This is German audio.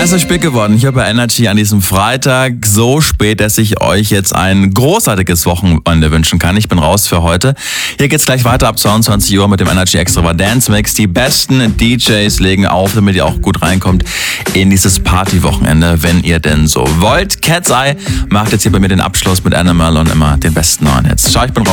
Es ist spät geworden hier bei Energy an diesem Freitag. So spät, dass ich euch jetzt ein großartiges Wochenende wünschen kann. Ich bin raus für heute. Hier geht's gleich weiter ab 22 Uhr mit dem Energy Extravaganza Mix. Die besten DJs legen auf, damit ihr auch gut reinkommt in dieses Partywochenende, wenn ihr denn so wollt. Cat's Eye macht jetzt hier bei mir den Abschluss mit Animal und immer den besten neuen Hits. Schau, ich bin raus.